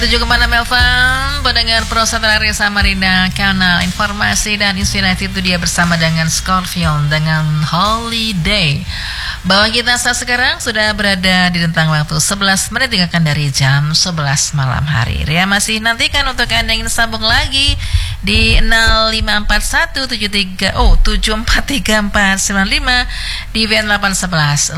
Tujuh kemana Melvan, pendengar Pro Satellite Samarinda, kanal informasi dan inspirasi itu dia bersama dengan Scorpion dengan Holiday. Bahwa kita saat sekarang sudah berada di rentang waktu 11 menit tinggalkan dari jam 11 malam hari. Ria masih nantikan untuk Anda yang ingin sambung lagi di 054173 di VN 811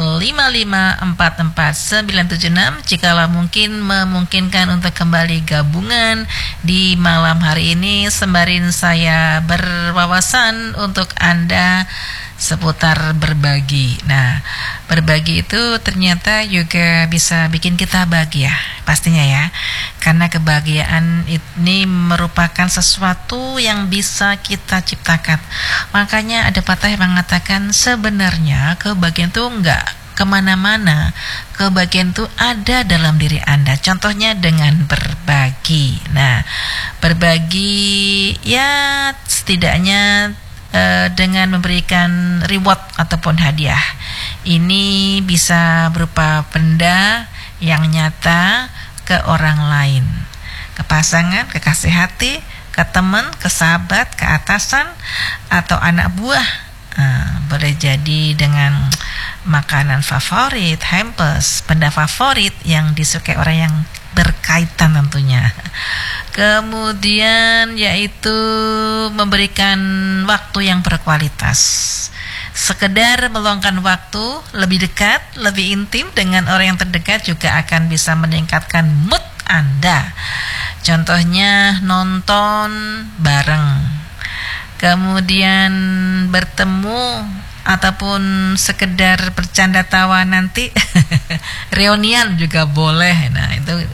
5544976 jikalau mungkin memungkinkan untuk kembali gabungan di malam hari ini sembarin saya berwawasan untuk Anda seputar berbagi. Nah, berbagi itu ternyata juga bisa bikin kita bahagia, pastinya ya. Karena kebahagiaan ini merupakan sesuatu yang bisa kita ciptakan. Makanya ada patah yang mengatakan sebenarnya kebahagiaan itu enggak kemana-mana, kebahagiaan itu ada dalam diri Anda. Contohnya dengan berbagi. Nah, berbagi ya setidaknya dengan memberikan reward ataupun hadiah. Ini bisa berupa benda yang nyata ke orang lain, ke pasangan, ke kekasih hati, ke teman, ke sahabat, ke atasan, atau anak buah. Boleh jadi dengan makanan favorit, hampers, benda favorit yang disukai orang yang berkaitan tentunya. Kemudian yaitu memberikan waktu yang berkualitas. Sekedar meluangkan waktu lebih dekat, lebih intim dengan orang yang terdekat juga akan bisa meningkatkan mood Anda. Contohnya nonton bareng, kemudian bertemu ataupun sekedar bercanda tawa nanti reunian juga boleh. Nah, itu